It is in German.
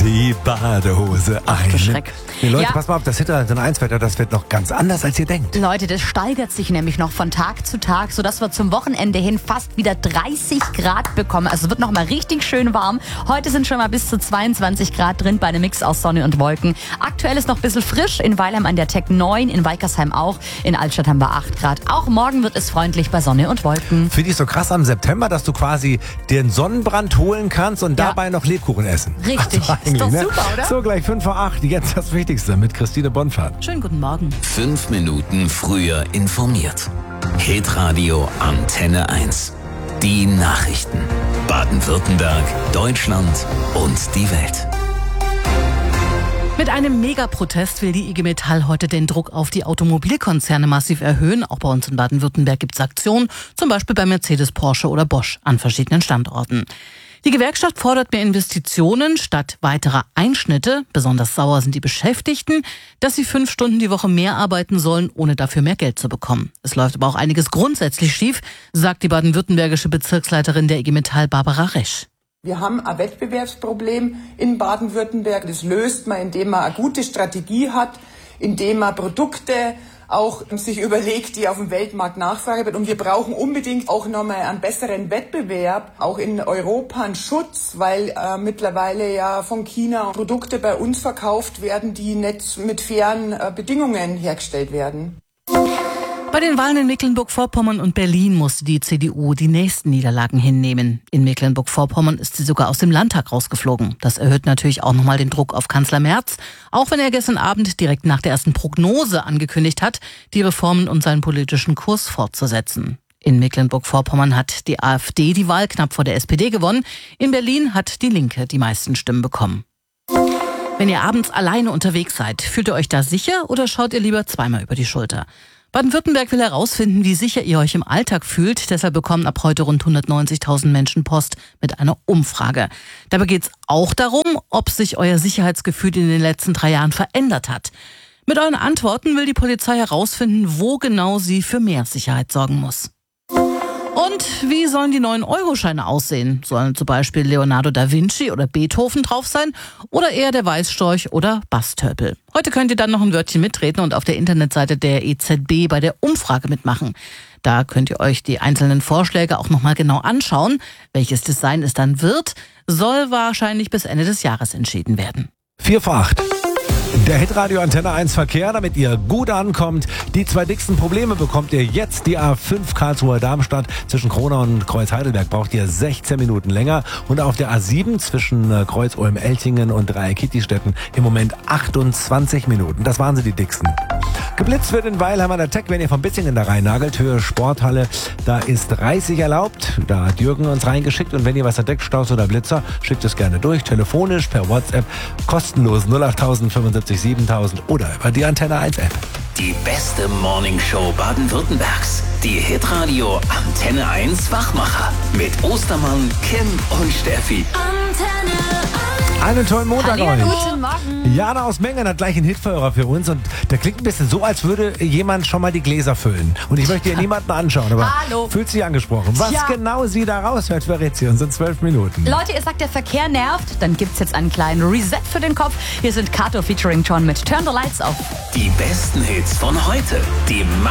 die Badehose ein. Du Schreck. Nee, Leute, pass mal auf, das Hitradio 1 Wetter, das wird noch ganz anders, als ihr denkt. Leute, das steigert sich nämlich noch von Tag zu Tag, sodass wir zum Wochenende hin fast wieder 30 Grad bekommen. Also es wird noch mal richtig schön warm. Heute sind schon mal bis zu 22 Grad drin bei einem Mix aus Sonne und Wolken. Aktuell ist noch ein bisschen frisch, in Weilheim an der Tech 9, in Weikersheim auch, in Altstadt haben wir 8 Grad. Auch morgen wird es freundlich bei Sonne und Wolken. Finde ich so krass am September, dass du quasi dir einen Sonnenbrand holen kannst und dabei noch Lebkuchen essen. Richtig, ist doch super, oder? So, gleich 5 vor 8, jetzt das Wichtigste mit Christine Bonfahrt. Schönen guten Morgen. 5 Minuten früher informiert. Hitradio Antenne 1. Die Nachrichten. Baden-Württemberg, Deutschland und die Welt. Mit einem Megaprotest will die IG Metall heute den Druck auf die Automobilkonzerne massiv erhöhen. Auch bei uns in Baden-Württemberg gibt es Aktionen, zum Beispiel bei Mercedes, Porsche oder Bosch an verschiedenen Standorten. Die Gewerkschaft fordert mehr Investitionen statt weiterer Einschnitte. Besonders sauer sind die Beschäftigten, dass sie 5 Stunden die Woche mehr arbeiten sollen, ohne dafür mehr Geld zu bekommen. Es läuft aber auch einiges grundsätzlich schief, sagt die baden-württembergische Bezirksleiterin der IG Metall, Barbara Resch. Wir haben ein Wettbewerbsproblem in Baden-Württemberg. Das löst man, indem man eine gute Strategie hat, indem man Produkte auch sich überlegt, die auf dem Weltmarkt nachfrage wird. Und wir brauchen unbedingt auch nochmal einen besseren Wettbewerb, auch in Europa einen Schutz, weil mittlerweile ja von China Produkte bei uns verkauft werden, die nicht mit fairen Bedingungen hergestellt werden. Bei den Wahlen in Mecklenburg-Vorpommern und Berlin musste die CDU die nächsten Niederlagen hinnehmen. In Mecklenburg-Vorpommern ist sie sogar aus dem Landtag rausgeflogen. Das erhöht natürlich auch nochmal den Druck auf Kanzler Merz, auch wenn er gestern Abend direkt nach der ersten Prognose angekündigt hat, die Reformen und seinen politischen Kurs fortzusetzen. In Mecklenburg-Vorpommern hat die AfD die Wahl knapp vor der SPD gewonnen. In Berlin hat die Linke die meisten Stimmen bekommen. Wenn ihr abends alleine unterwegs seid, fühlt ihr euch da sicher oder schaut ihr lieber zweimal über die Schulter? Baden-Württemberg will herausfinden, wie sicher ihr euch im Alltag fühlt. Deshalb bekommen ab heute rund 190.000 Menschen Post mit einer Umfrage. Dabei geht es auch darum, ob sich euer Sicherheitsgefühl in den letzten 3 Jahren verändert hat. Mit euren Antworten will die Polizei herausfinden, wo genau sie für mehr Sicherheit sorgen muss. Und wie sollen die 9-Euro-Scheine aussehen? Sollen zum Beispiel Leonardo da Vinci oder Beethoven drauf sein oder eher der Weißstorch oder Bastörpel? Heute könnt ihr dann noch ein Wörtchen mitreden und auf der Internetseite der EZB bei der Umfrage mitmachen. Da könnt ihr euch die einzelnen Vorschläge auch nochmal genau anschauen. Welches Design es dann wird, soll wahrscheinlich bis Ende des Jahres entschieden werden. 4 vor 8. Der Hitradio Antenne 1 Verkehr, damit ihr gut ankommt. Die 2 dicksten Probleme bekommt ihr jetzt. Die A5 Karlsruhe-Darmstadt zwischen Kronau und Kreuz-Heidelberg braucht ihr 16 Minuten länger. Und auf der A7 zwischen Kreuz-Ulm-Eltingen und Dreieck-Kitti-Städten im Moment 28 Minuten. Das waren sie, die dicksten. Geblitzt wird in Weilheim an der Tech, wenn ihr von Bitzingen da rein nagelt. Höhe Sporthalle, da ist 30 erlaubt. Da hat Jürgen uns reingeschickt. Und wenn ihr was entdeckt, Staus oder Blitzer, schickt es gerne durch. Telefonisch, per WhatsApp, kostenlos 08000 75 7000 oder über die Antenne 1 App. Die beste Morningshow Baden-Württembergs. Die Hitradio Antenne 1 Wachmacher. Mit Ostermann, Kim und Steffi. Antenne 1. Einen tollen Montag euch. Guten Morgen. Jana aus Mengen hat gleich einen Hitführer für uns und der klingt ein bisschen so, als würde jemand schon mal die Gläser füllen. Und ich möchte hier niemanden anschauen, aber fühlt sich angesprochen. Was genau sie da raushört, verrät sie uns in 12 Minuten. Leute, ihr sagt, der Verkehr nervt, dann gibt's jetzt einen kleinen Reset für den Kopf. Hier sind Kato featuring John mit Turn the Lights Off. Die besten Hits von heute. Die